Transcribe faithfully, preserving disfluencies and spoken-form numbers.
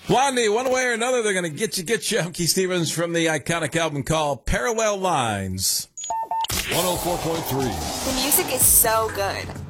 Blondie, one way or another, they're going to get you, get you. Keith Stevens from the iconic album called Parallel Lines. one oh four point three. The music is so good.